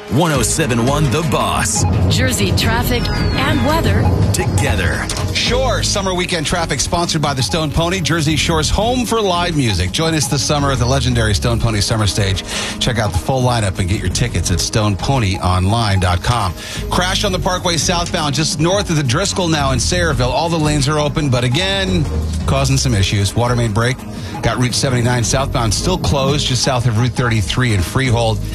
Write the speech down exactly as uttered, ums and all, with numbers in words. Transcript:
one oh seven point one The Boss. Jersey traffic and weather together. Shore Summer Weekend Traffic, sponsored by the Stone Pony, Jersey Shore's home for live music. Join us this summer at the legendary Stone Pony Summer Stage. Check out the full lineup and get your tickets at stone pony online dot com. Crash on the Parkway southbound, just north of the Driscoll now in Sayreville. All the lanes are open, but again, causing some issues. Water main break. Got Route seventy-nine southbound still closed just south of Route thirty-three in Freehold.